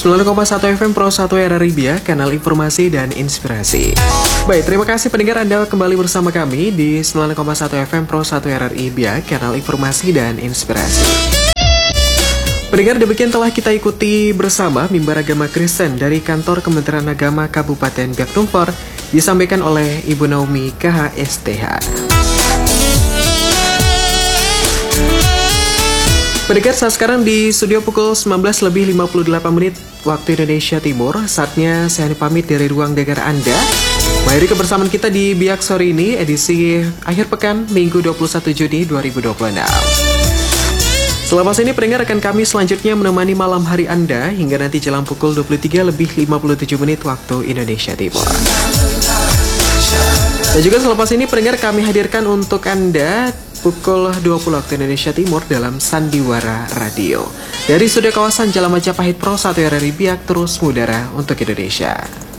9,1 FM Pro 1 RRI Biak, kanal informasi dan inspirasi. Baik, terima kasih pendengar Anda kembali bersama kami di 9,1 FM Pro 1 RRI Biak, kanal informasi dan inspirasi. Pendengar, demikian telah kita ikuti bersama mimbar agama Kristen dari kantor Kementerian Agama Kabupaten Biak Numfor, disampaikan oleh Ibu Naomi KHSTH. Pendengar, saat sekarang di studio pukul 19:58 waktu Indonesia Timur. Saatnya saya pamit dari ruang dengar Anda. Mari kebersamaan kita di Biak sore ini, edisi akhir pekan Minggu 21 Juni 2026. Selepas ini pendengar akan kami selanjutnya menemani malam hari Anda hingga nanti jelang pukul 23:57 waktu Indonesia Timur. Dan juga selepas ini pendengar kami hadirkan untuk Anda pukul 20 waktu Indonesia Timur dalam Sandiwara Radio. Dari studio kawasan Jalan Majapahit Pro 1 RRI Biak terus mengudara untuk Indonesia.